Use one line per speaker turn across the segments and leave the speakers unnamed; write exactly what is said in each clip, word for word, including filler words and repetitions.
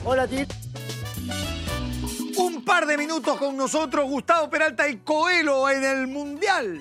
Hola, Tir.
Un par de minutos con nosotros, Gustavo Peralta y Coelho en el Mundial.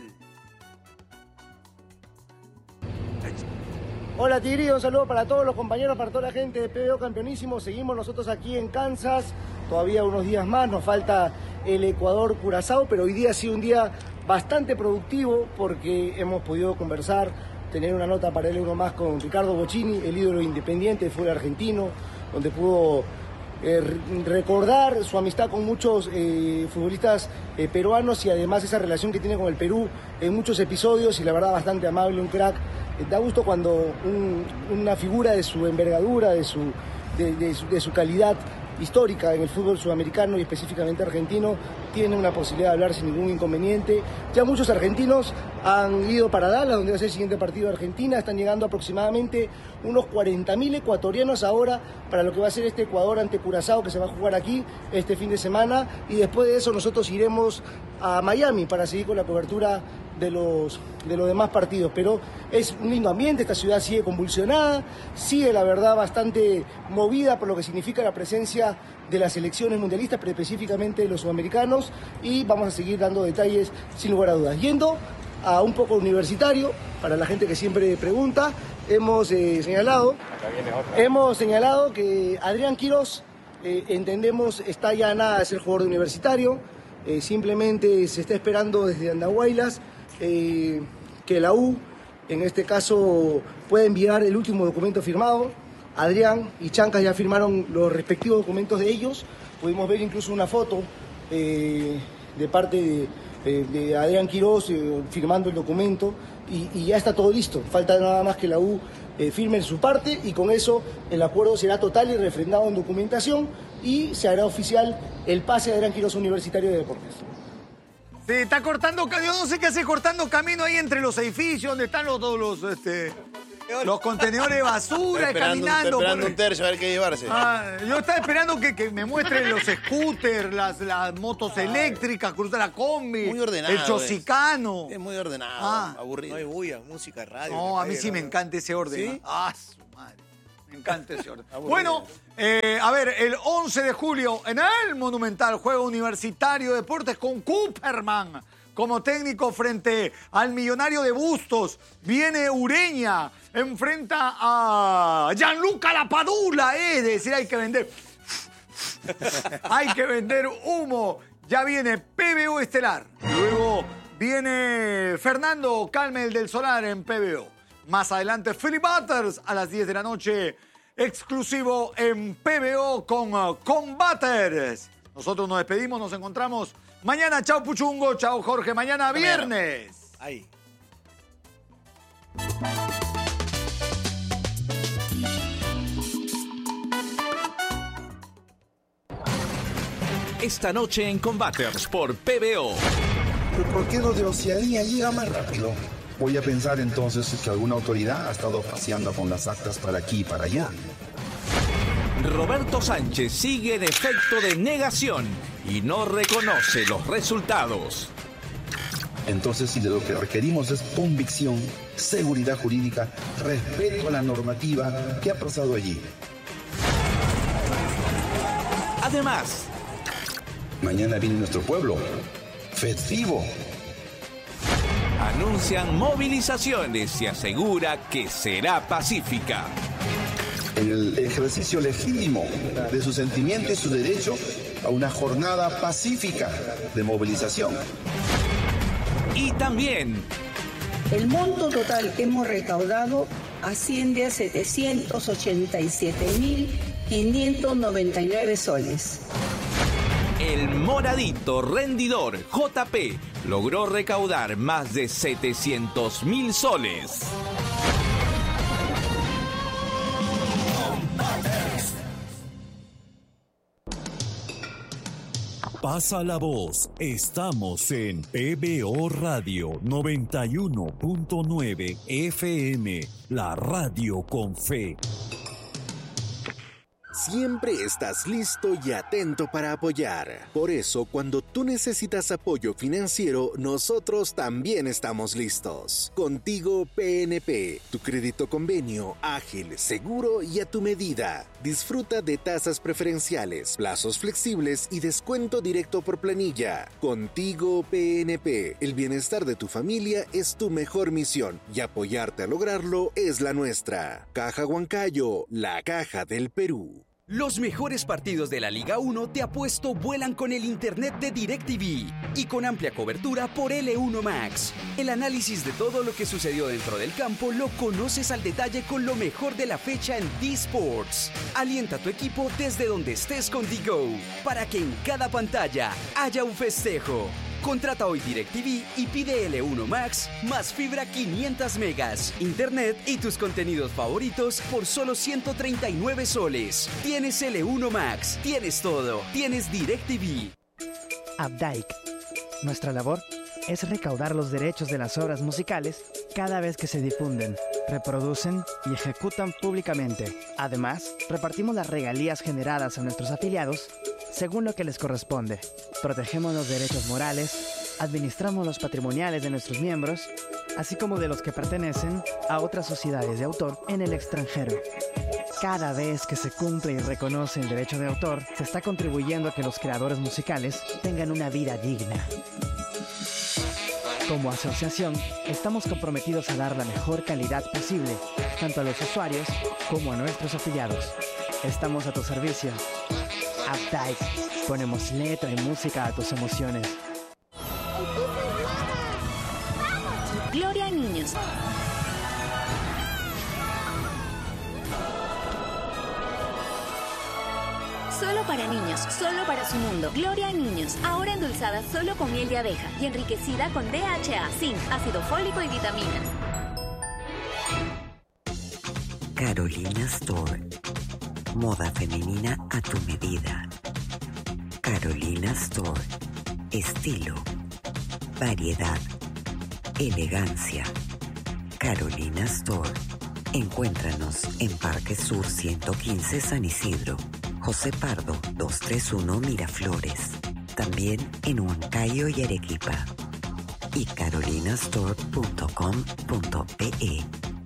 Hola, Tigri, un saludo para todos los compañeros, para toda la gente de P B O Campeonísimo. Seguimos nosotros aquí en Kansas, todavía unos días más, nos falta el Ecuador-Curazao, pero hoy día ha sido un día bastante productivo porque hemos podido conversar, tener una nota para el Euro Más con Ricardo Bocchini, el ídolo independiente del fútbol argentino, donde pudo eh, recordar su amistad con muchos eh, futbolistas eh, peruanos y además esa relación que tiene con el Perú en muchos episodios, y la verdad bastante amable, un crack. Eh, da gusto cuando un, una figura de su envergadura, de su, de, de, su, de su calidad histórica en el fútbol sudamericano y específicamente argentino, tiene una posibilidad de hablar sin ningún inconveniente. Ya muchos argentinos han ido para Dallas, donde va a ser el siguiente partido de Argentina. Están llegando aproximadamente unos cuarenta mil ecuatorianos ahora para lo que va a ser este Ecuador ante Curazao, que se va a jugar aquí este fin de semana. Y después de eso nosotros iremos a Miami para seguir con la cobertura de los, de los demás partidos, pero es un lindo ambiente, esta ciudad sigue convulsionada, sigue la verdad bastante movida por lo que significa la presencia de las selecciones mundialistas, pero específicamente de los sudamericanos, y vamos a seguir dando detalles sin lugar a dudas. Yendo a un poco universitario, para la gente que siempre pregunta, hemos eh, señalado, hemos señalado que Adrián Quirós, eh, entendemos, está ya a nada de ser jugador de Universitario, eh, simplemente se está esperando desde Andahuaylas Eh, que la U, en este caso, pueda enviar el último documento firmado. Adrián y Chancas ya firmaron los respectivos documentos de ellos. Pudimos ver incluso una foto eh, de parte de, eh, de Adrián Quirós eh, firmando el documento y, y ya está todo listo. Falta nada más que la U eh, firme en su parte y con eso el acuerdo será total y refrendado en documentación y se hará oficial el pase de Adrián Quirós Universitario de Deportes.
Se está cortando, yo no sé qué hace cortando camino ahí entre los edificios, donde están los, todos los, este, los contenedores de basura,
Estoy esperando,
caminando.
estoy esperando
por...
un tercio a ver qué llevarse.
Ah, yo estaba esperando que, que me muestren los scooters, las, las motos Ay. eléctricas, cruzar la combi.
Muy ordenado.
El chosicano.
Es, es muy ordenado,
ah.
aburrido.
No hay bulla, música, radio.
No, a mí sí me encanta ese orden.
¿Sí?
Ah, su madre. Me encanta ese orden. Bueno, eh, a ver, el once de julio en el Monumental juega Universitario de Deportes con Cooperman como técnico frente al Millonario de Bustos. Viene Ureña, enfrenta a Gianluca Lapadula, eh, es decir, hay que vender, hay que vender humo. Ya viene P B O Estelar, luego viene Fernando Calmel del Solar en P B O. Más adelante, Philip Butters a las diez de la noche, exclusivo en P B O con uh, Combaters. Nosotros nos despedimos, nos encontramos mañana. Chao Puchungo, chao Jorge. Mañana viernes.
Ahí.
Esta noche en Combaters por P B O.
¿Pero por qué lo de Oceanía llega más rápido? Voy a pensar entonces que alguna autoridad ha estado paseando con las actas para aquí y para allá.
Roberto Sánchez sigue en efecto de negación y no reconoce los resultados.
Entonces, si de lo que requerimos es convicción, seguridad jurídica, respeto a la normativa, ¿qué ha pasado allí?
Además,
mañana viene nuestro pueblo, festivo.
Anuncian movilizaciones y asegura que será pacífica.
En el ejercicio legítimo de su sentimiento y su derecho a una jornada pacífica de movilización.
Y también,
el monto total que hemos recaudado asciende a setecientos ochenta y siete mil quinientos noventa y nueve soles.
El moradito rendidor J P logró recaudar más de setecientos mil soles.
Pasa la voz, estamos en P B O Radio noventa y uno punto nueve F M, la radio con fe.
siempre estás listo y atento para apoyar. Por eso, cuando tú necesitas apoyo financiero, nosotros también estamos listos. Contigo P N P, tu crédito convenio ágil, seguro y a tu medida. Disfruta de tasas preferenciales, plazos flexibles y descuento directo por planilla. Contigo P N P, el bienestar de tu familia es tu mejor misión y apoyarte a lograrlo es la nuestra. Caja Huancayo, la caja del Perú.
Los mejores partidos de la Liga uno de apuesto vuelan con el internet de DirecTV y con amplia cobertura por L uno Max. El análisis de todo lo que sucedió dentro del campo lo conoces al detalle con lo mejor de la fecha en D-Sports. Alienta a tu equipo desde donde estés con D-Go para que en cada pantalla haya un festejo. Contrata hoy DirecTV y pide L uno Max más fibra quinientos megas, internet y tus contenidos favoritos por solo ciento treinta y nueve soles. Tienes L uno Max, tienes todo, tienes DirecTV.
Updike. Nuestra labor es recaudar los derechos de las obras musicales cada vez que se difunden, reproducen y ejecutan públicamente. Además, repartimos las regalías generadas a nuestros afiliados según lo que les corresponde. Protegemos los derechos morales, administramos los patrimoniales de nuestros miembros, así como de los que pertenecen a otras sociedades de autor en el extranjero. Cada vez que se cumple y reconoce el derecho de autor, se está contribuyendo a que los creadores musicales tengan una vida digna. Como asociación, estamos comprometidos a dar la mejor calidad posible, tanto a los usuarios como a nuestros afiliados. Estamos a tu servicio. Updike. Ponemos letra y música a tus emociones.
Gloria a niños. Solo para niños, solo para su mundo. Gloria a niños, ahora endulzada solo con miel de abeja y enriquecida con D H A, zinc, ácido fólico y vitaminas.
Carolina Store. Moda femenina a tu medida. Carolina Store. Estilo, variedad, elegancia. Carolina Store. Encuéntranos en Parque Sur ciento quince San Isidro, José Pardo doscientos treinta y uno Miraflores. También en Huancayo y Arequipa. Y carolinastore punto com punto pe.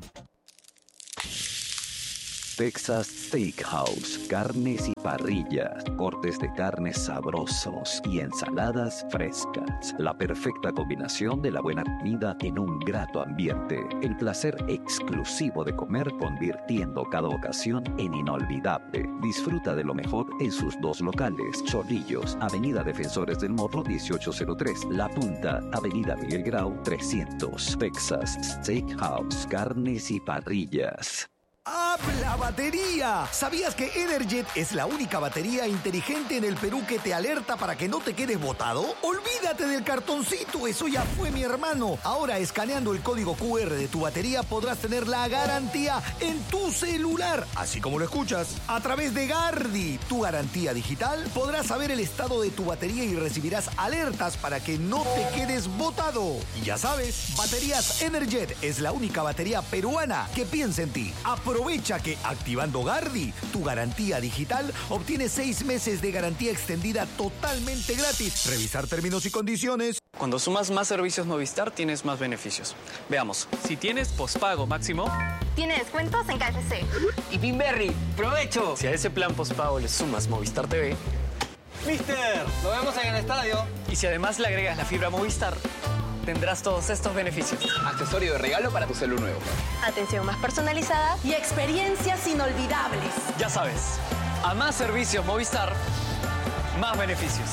Texas Steakhouse, carnes y parrillas, cortes de carnes sabrosos y ensaladas frescas. La perfecta combinación de la buena comida en un grato ambiente. El placer exclusivo de comer convirtiendo cada ocasión en inolvidable. Disfruta de lo mejor en sus dos locales. Chorrillos, Avenida Defensores del Morro dieciocho cero tres. La Punta, Avenida Miguel Grau trescientos. Texas Steakhouse, carnes y parrillas.
¡Habla batería! ¿Sabías que Energet es la única batería inteligente en el Perú que te alerta para que no te quedes botado? ¡Olvídate del cartoncito! ¡Eso ya fue, mi hermano! Ahora, escaneando el código Q R de tu batería, podrás tener la garantía en tu celular. Así como lo escuchas. A través de Gardi, tu garantía digital, podrás saber el estado de tu batería y recibirás alertas para que no te quedes botado. Y ya sabes, Baterías Energet es la única batería peruana que piensa en ti. Aprovecha que activando Gardi, tu garantía digital, obtienes seis meses de garantía extendida totalmente gratis. Revisar términos y condiciones.
Cuando sumas más servicios Movistar, tienes más beneficios. Veamos. Si tienes pospago máximo,
tiene descuentos en K F C.
Y Pinberry, ¡provecho! Si a ese plan pospago le sumas Movistar T V,
¡Mister! ¡Lo vemos en el estadio!
Y si además le agregas la fibra Movistar, tendrás todos estos beneficios.
Accesorio de regalo para tu celu nuevo.
Atención más personalizada y experiencias inolvidables.
Ya sabes, a más servicios Movistar, más beneficios.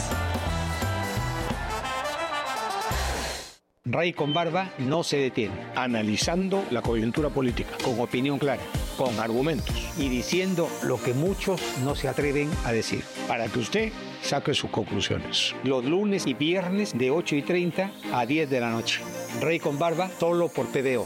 Rey con Barba no se detiene, analizando la coyuntura política, con opinión clara, con argumentos y diciendo lo que muchos no se atreven a decir, para que usted saque sus conclusiones. Los lunes y viernes de ocho y treinta a diez de la noche. Rey con Barba, solo por P B O.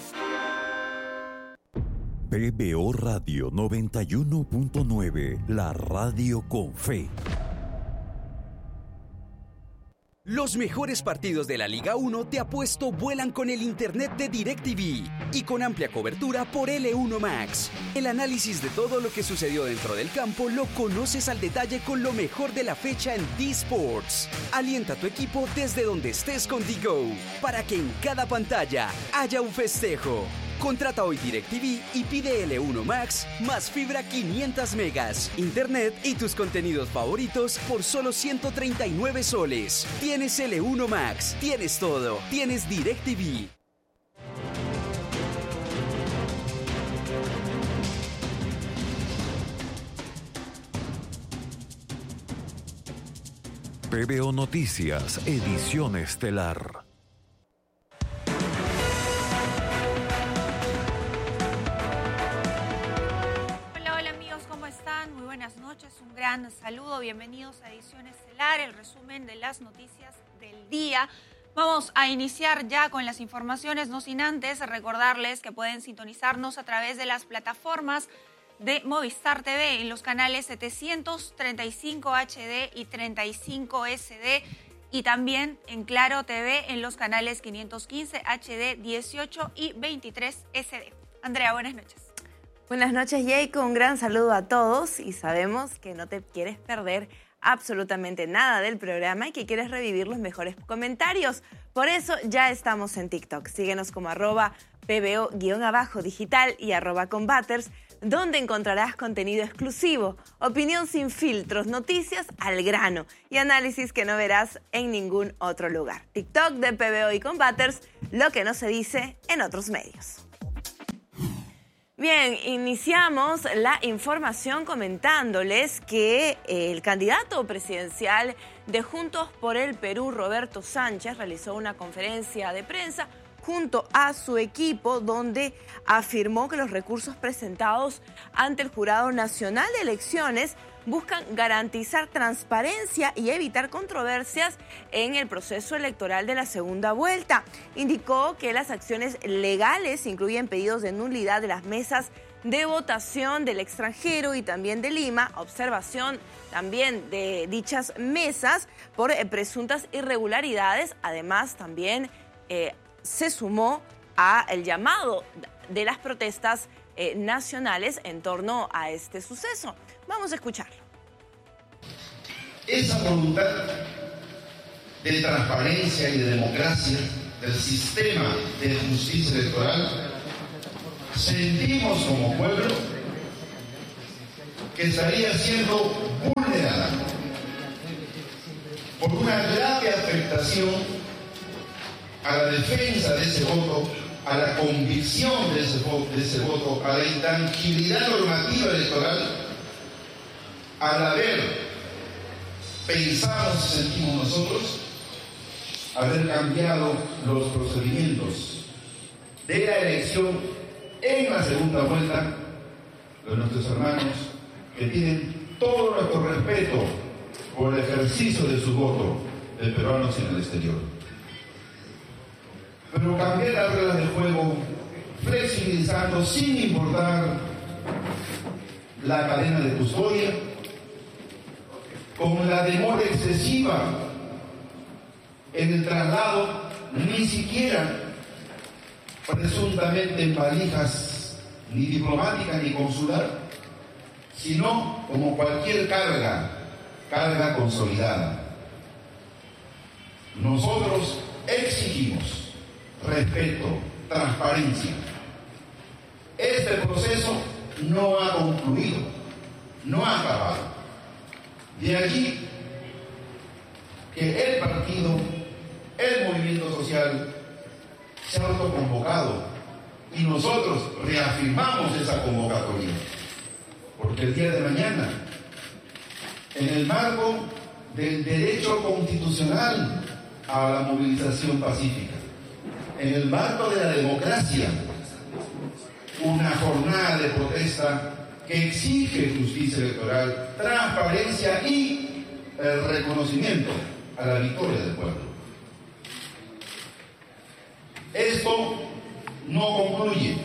P B O Radio noventa y uno punto nueve, la radio con fe.
Los mejores partidos de la Liga uno Te Apuesto vuelan con el internet de DirecTV y con amplia cobertura por L uno Max. El análisis de todo lo que sucedió dentro del campo lo conoces al detalle con lo mejor de la fecha en D-Sports. Alienta a tu equipo desde donde estés con DiGo para que en cada pantalla haya un festejo. Contrata hoy DirecTV y pide L uno Max más fibra quinientos megas, internet y tus contenidos favoritos por solo ciento treinta y nueve soles. Tienes L uno Max, tienes todo, tienes DirecTV.
P B O Noticias, edición estelar.
Muy buenas noches, un gran saludo, bienvenidos a Edición Estelar, el resumen de las noticias del día. Vamos a iniciar ya con las informaciones, no sin antes recordarles que pueden sintonizarnos a través de las plataformas de Movistar T V en los canales setecientos treinta y cinco H D y treinta y cinco S D y también en Claro T V en los canales quinientos quince H D, dieciocho y veintitrés S D. Andrea, buenas noches.
Buenas noches, Jacob. Un gran saludo a todos y sabemos que no te quieres perder absolutamente nada del programa y que quieres revivir los mejores comentarios. Por eso ya estamos en TikTok. Síguenos como arroba pbo-digital y arroba combaters, donde encontrarás contenido exclusivo, opinión sin filtros, noticias al grano y análisis que no verás en ningún otro lugar. TikTok de P B O y Combaters, lo que no se dice en otros medios. Bien, iniciamos la información comentándoles que el candidato presidencial de Juntos por el Perú, Roberto Sánchez, realizó una conferencia de prensa junto a su equipo donde afirmó que los recursos presentados ante el Jurado Nacional de Elecciones buscan garantizar transparencia y evitar controversias en el proceso electoral de la segunda vuelta. Indicó que las acciones legales incluyen pedidos de nulidad de las mesas de votación del extranjero y también de Lima, observación también de dichas mesas por eh, presuntas irregularidades. Además, también eh, se sumó al llamado de las protestas eh, nacionales en torno a este suceso. Vamos a escucharlo.
Esa voluntad de transparencia y de democracia del sistema de justicia electoral, sentimos como pueblo que estaría siendo vulnerada por una grave afectación a la defensa de ese voto, a la convicción de ese voto, de ese voto, a la intangibilidad normativa electoral, al haber, pensamos y sentimos nosotros, haber cambiado los procedimientos de la elección en la segunda vuelta de nuestros hermanos que tienen todo nuestro respeto por el ejercicio de su voto de peruanos en el exterior. Pero cambiar las reglas del juego, flexibilizando sin importar la cadena de custodia, con la demora excesiva en el traslado, ni siquiera presuntamente en valijas ni diplomática ni consular, sino como cualquier carga, carga consolidada. Nosotros exigimos respeto, transparencia. Este proceso no ha concluido, no ha acabado. De allí que el partido, el movimiento social, se ha autoconvocado y nosotros reafirmamos esa convocatoria. Porque el día de mañana, en el marco del derecho constitucional a la movilización pacífica, en el marco de la democracia, una jornada de protesta que exige justicia electoral, transparencia y el reconocimiento a la victoria del pueblo. Esto no concluye.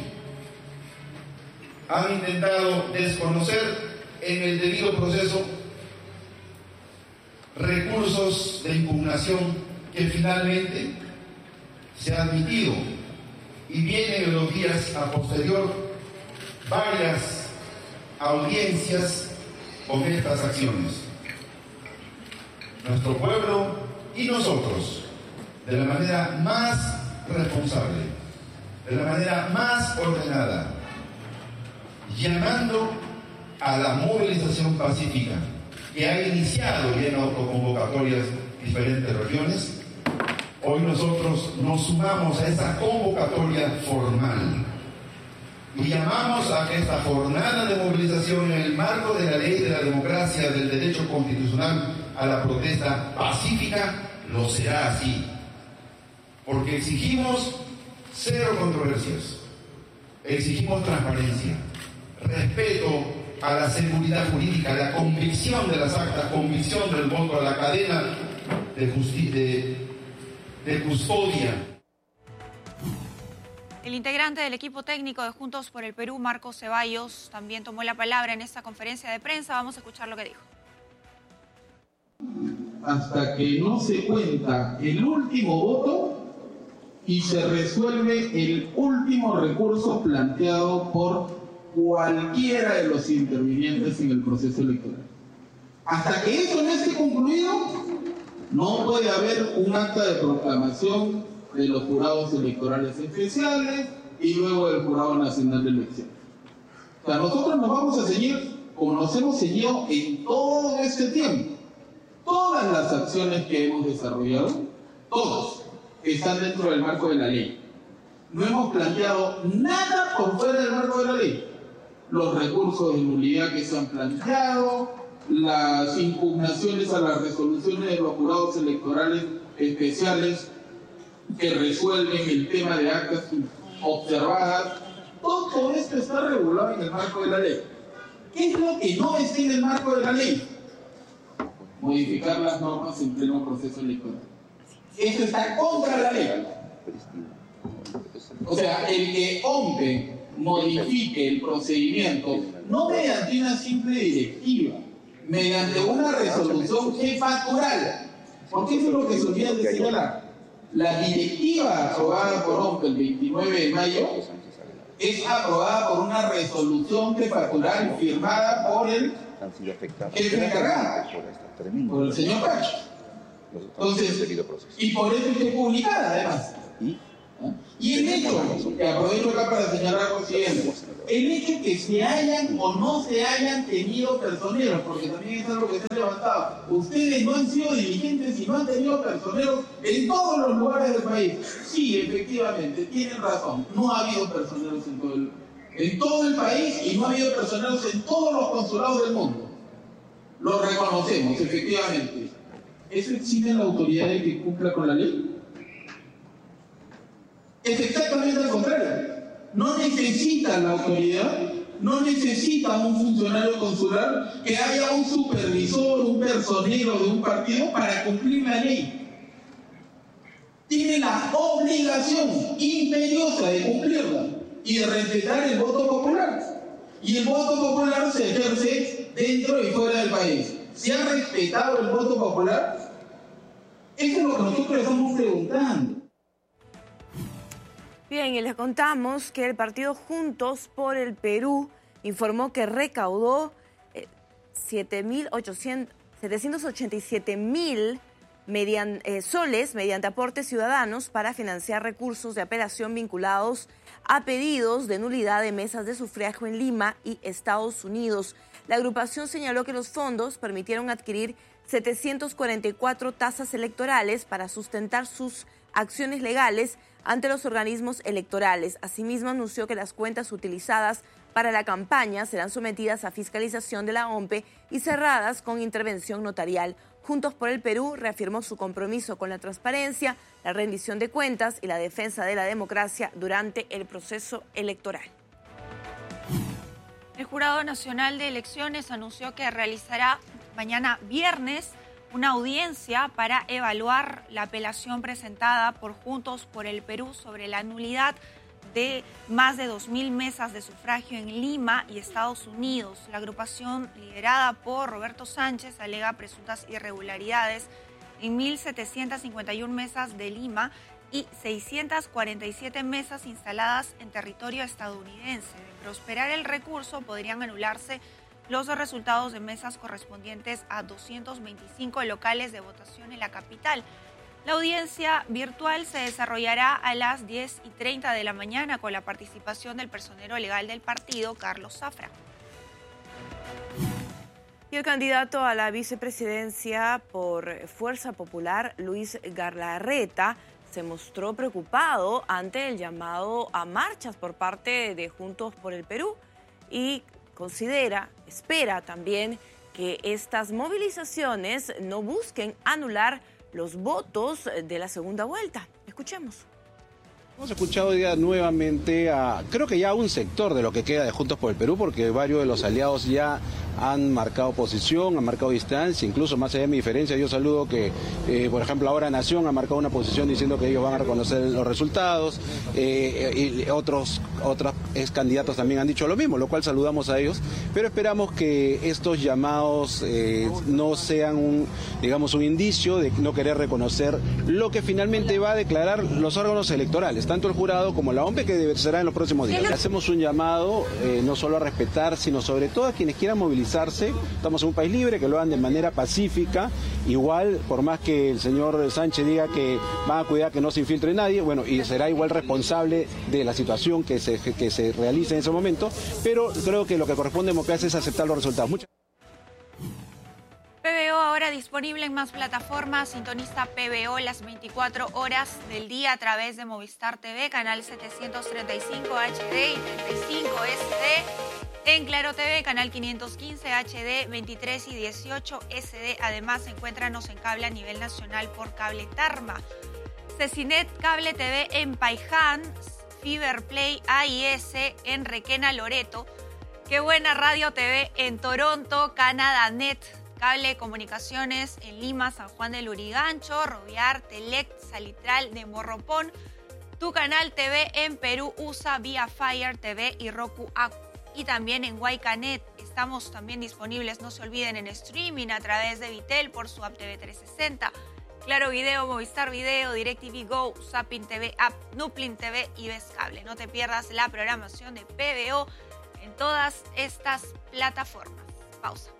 Han intentado desconocer en el debido proceso recursos de impugnación que finalmente se ha admitido y vienen en los días a posterior varias audiencias con estas acciones. Nuestro pueblo y nosotros, de la manera más responsable, de la manera más ordenada, llamando a la movilización pacífica que ha iniciado ya en autoconvocatorias diferentes regiones, hoy nosotros nos sumamos a esa convocatoria formal y llamamos a que esta jornada de movilización en el marco de la ley de la democracia, del derecho constitucional a la protesta pacífica, lo será así. Porque exigimos cero controversias, exigimos transparencia, respeto a la seguridad jurídica, la convicción de las actas, convicción del voto, a la cadena de, justi- de, de custodia.
El integrante del equipo técnico de Juntos por el Perú, Marcos Ceballos, también tomó la palabra en esta conferencia de prensa. Vamos a escuchar lo que dijo.
Hasta que no se cuenta el último voto y se resuelve el último recurso planteado por cualquiera de los intervinientes en el proceso electoral. Hasta que eso no esté concluido, no puede haber un acta de proclamación de los jurados electorales especiales y luego del Jurado Nacional de Elecciones. O sea, nosotros nos vamos a seguir como nos hemos seguido en todo este tiempo. Todas las acciones que hemos desarrollado, todas, están dentro del marco de la ley. No hemos planteado nada por fuera del marco de la ley. Los recursos de nulidad que se han planteado, las impugnaciones a las resoluciones de los jurados electorales especiales que resuelven el tema de actas observadas, todo esto está regulado en el marco de la ley. ¿Qué es lo que no está en el marco de la ley? Modificar las normas en pleno proceso electoral. Eso está contra la ley. O sea, el que O M P E modifique el procedimiento, no mediante una simple directiva, mediante una resolución jefatural, porque eso es lo que se olvida de señalar. La directiva aprobada por O M P E el veintinueve de mayo es aprobada por una resolución jefatural firmada por el jefe encargado, por el señor Pacho. Entonces, y por eso es publicada además. Y el hecho, que aprovecho acá para señalar lo siguiente, el hecho que se hayan o no se hayan tenido personeros, porque también es algo que se ha levantado, ustedes no han sido dirigentes y no han tenido personeros en todos los lugares del país. Sí, efectivamente, tienen razón, no ha habido personeros en todo el, en todo el país y no ha habido personeros en todos los consulados del mundo. Lo reconocemos, efectivamente. ¿Eso exime la autoridad de que cumpla con la ley? Es exactamente al contrario. No necesita la autoridad, no necesita un funcionario consular que haya un supervisor, un personero de un partido para cumplir la ley. Tiene la obligación imperiosa de cumplirla y de respetar el voto popular. Y el voto popular se ejerce dentro y fuera del país. ¿Se ha respetado el voto popular? Eso es lo que nosotros estamos preguntando.
Bien, y les contamos que el partido Juntos por el Perú informó que recaudó eh, setecientos ochenta y siete mil median, eh, soles mediante aportes ciudadanos para financiar recursos de apelación vinculados a pedidos de nulidad de mesas de sufragio en Lima y Estados Unidos. La agrupación señaló que los fondos permitieron adquirir setecientas cuarenta y cuatro tasas electorales para sustentar sus acciones legales ante los organismos electorales. Asimismo, anunció que las cuentas utilizadas para la campaña serán sometidas a fiscalización de la O M P E y cerradas con intervención notarial. Juntos por el Perú reafirmó su compromiso con la transparencia, la rendición de cuentas y la defensa de la democracia durante el proceso electoral.
El Jurado Nacional de Elecciones anunció que realizará mañana viernes una audiencia para evaluar la apelación presentada por Juntos por el Perú sobre la nulidad de más de dos mil mesas de sufragio en Lima y Estados Unidos. La agrupación liderada por Roberto Sánchez alega presuntas irregularidades en mil setecientas cincuenta y una mesas de Lima y seiscientas cuarenta y siete mesas instaladas en territorio estadounidense. De prosperar el recurso, podrían anularse los resultados de mesas correspondientes a doscientos veinticinco locales de votación en la capital. La audiencia virtual se desarrollará a las diez y treinta de la mañana con la participación del personero legal del partido, Carlos Zafra.
Y el candidato a la vicepresidencia por Fuerza Popular, Luis Galarreta, se mostró preocupado ante el llamado a marchas por parte de Juntos por el Perú y considera, espera también que estas movilizaciones no busquen anular los votos de la segunda vuelta. Escuchemos.
Hemos escuchado hoy día nuevamente a, creo que ya a un sector de lo que queda de Juntos por el Perú, porque varios de los aliados ya han marcado posición, han marcado distancia, incluso más allá de mi diferencia, yo saludo que, eh, por ejemplo, ahora Nación ha marcado una posición diciendo que ellos van a reconocer los resultados, eh, y otros, otros ex candidatos también han dicho lo mismo, lo cual saludamos a ellos, pero esperamos que estos llamados eh, no sean un, digamos, un indicio de no querer reconocer lo que finalmente va a declarar los órganos electorales, tanto el jurado como la O M P, que debe, será en los próximos días. Hacemos un llamado eh, no solo a respetar, sino sobre todo a quienes quieran movilizarse. Estamos en un país libre, que lo hagan de manera pacífica. Igual, por más que el señor Sánchez diga que van a cuidar que no se infiltre nadie, bueno, y será igual responsable de la situación que se, que se realice en ese momento, pero creo que lo que corresponde a democracia es aceptar los resultados. Muchas
P B O ahora disponible en más plataformas. Sintoniza P B O las veinticuatro horas del día a través de Movistar T V, canal setecientos treinta y cinco H D y treinta y cinco S D. En Claro T V, canal quinientos quince H D, veintitrés y dieciocho S D. Además, encuéntranos en cable a nivel nacional por Cable Tarma. Cecinet Cable T V en Paiján, Fiberplay A I S en Requena, Loreto. Qué Buena Radio T V en Toronto, Canadanet. Cable Comunicaciones en Lima, San Juan del Lurigancho, Roviar, Telec, Salitral de Morropón. Tu Canal T V en Perú, U S A, Vía Fire T V y Roku App. Y también en Huaycanet. Estamos también disponibles, no se olviden, en streaming a través de Vitel por su app T V trescientos sesenta. Claro Video, Movistar Video, DirecTV Go, Zapping T V App, Nuplin T V y Ves Cable. No te pierdas la programación de P B O en todas estas plataformas. Pausa.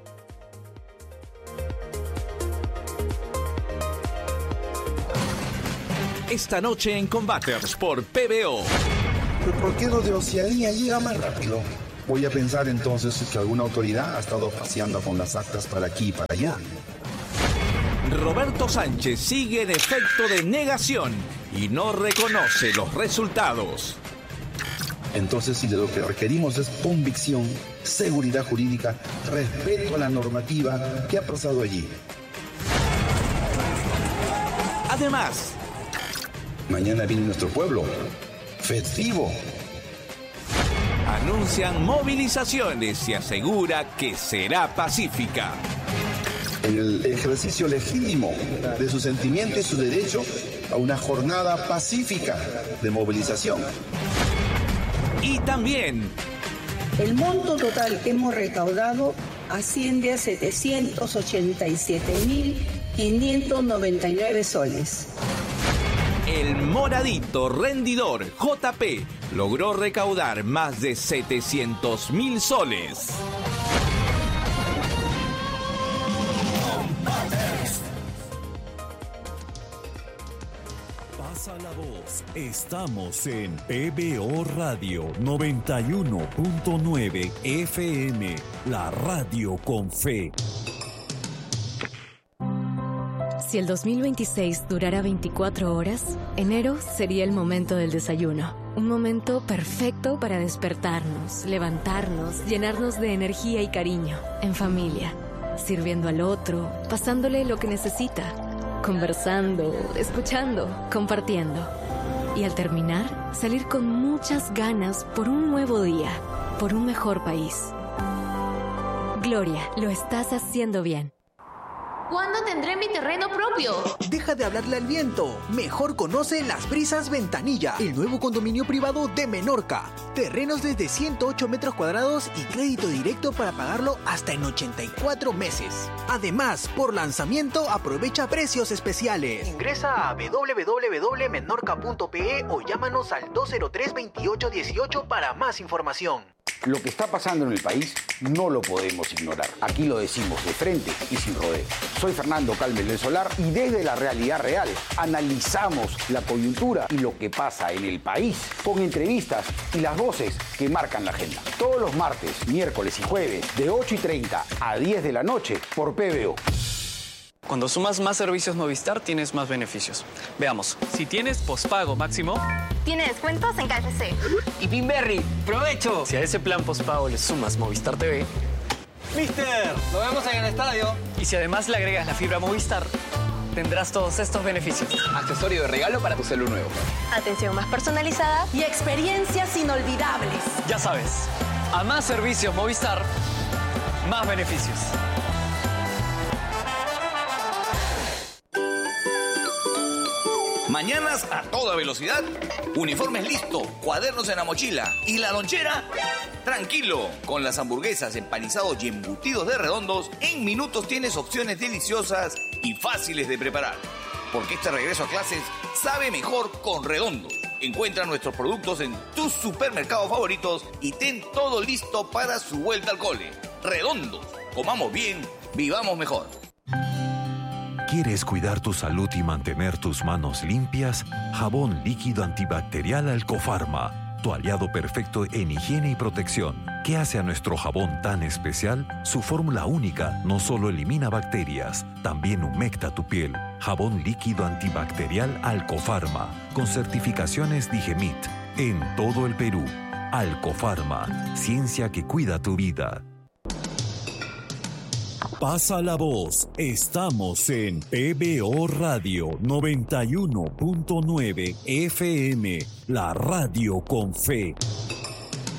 Esta noche en Combaters por P B O.
¿Pero por qué lo de Oceanía llega más rápido? Voy a pensar entonces que alguna autoridad ha estado paseando con las actas para aquí y para allá.
Roberto Sánchez sigue en efecto de negación y no reconoce los resultados.
Entonces, si de lo que requerimos es convicción, seguridad jurídica, respeto a la normativa, ¿qué ha pasado allí?
Además,
mañana viene nuestro pueblo, festivo.
Anuncian movilizaciones y asegura que será pacífica.
El ejercicio legítimo de su sentimiento y su derecho a una jornada pacífica de movilización.
Y también,
el monto total que hemos recaudado asciende a setecientos ochenta y siete mil quinientos noventa y nueve soles.
El moradito rendidor J P logró recaudar más de setecientos mil soles.
Pasa la voz. Estamos en P B O Radio noventa y uno punto nueve F M, la radio con fe.
Si el dos mil veintiséis durara veinticuatro horas, enero sería el momento del desayuno. Un momento perfecto para despertarnos, levantarnos, llenarnos de energía y cariño, en familia, sirviendo al otro, pasándole lo que necesita, conversando, escuchando, compartiendo. Y al terminar, salir con muchas ganas por un nuevo día, por un mejor país. Gloria, lo estás haciendo bien.
¿Cuándo tendré mi terreno propio?
Deja de hablarle al viento. Mejor conoce Las Brisas Ventanilla, el nuevo condominio privado de Menorca. Terrenos desde ciento ocho metros cuadrados y crédito directo para pagarlo hasta en ochenta y cuatro meses. Además, por lanzamiento aprovecha precios especiales. Ingresa a w w w punto menorca punto p e o llámanos al dos cero tres, veintiocho dieciocho para más información.
Lo que está pasando en el país no lo podemos ignorar. Aquí lo decimos de frente y sin rodeo. Soy Fernando Calmes del Solar y desde la realidad real analizamos la coyuntura y lo que pasa en el país con entrevistas y las voces que marcan la agenda. Todos los martes, miércoles y jueves de ocho y treinta a diez de la noche por P B O.
Cuando sumas más servicios Movistar, tienes más beneficios. Veamos, si tienes pospago máximo...
Tiene descuentos en K F C.
Y Pinberry, ¡provecho!
Si a ese plan pospago le sumas Movistar T V...
¡Mister! ¡Nos vemos en el estadio!
Y si además le agregas la fibra Movistar, tendrás todos estos beneficios.
Accesorio de regalo para tu celu nuevo.
Atención más personalizada
y experiencias inolvidables.
Ya sabes, a más servicios Movistar, más beneficios.
Mañanas a toda velocidad, uniformes listo, cuadernos en la mochila y la lonchera. Tranquilo, con las hamburguesas, empanizados y embutidos de Redondos, en minutos tienes opciones deliciosas y fáciles de preparar. Porque este regreso a clases sabe mejor con Redondos. Encuentra nuestros productos en tus supermercados favoritos y ten todo listo para su vuelta al cole. Redondos, comamos bien, vivamos mejor.
¿Quieres cuidar tu salud y mantener tus manos limpias? Jabón líquido antibacterial Alcofarma, tu aliado perfecto en higiene y protección. ¿Qué hace a nuestro jabón tan especial? Su fórmula única no solo elimina bacterias, también humecta tu piel. Jabón líquido antibacterial Alcofarma, con certificaciones Digemit, en todo el Perú. Alcofarma, ciencia que cuida tu vida. Pasa la voz, estamos en P B O Radio noventa y uno punto nueve F M, la radio con fe.